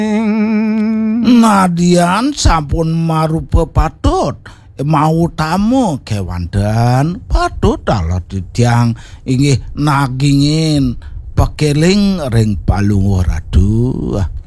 Nadian sampun marupa patut mau tamu kewandan patut alot tiang inggih nagingin pekeling ring palung radu.